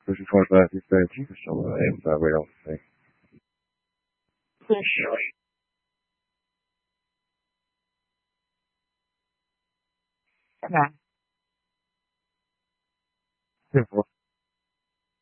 Depois de fomos para as diferentes, é muito à beira, sei. Pois. Tá. Sempre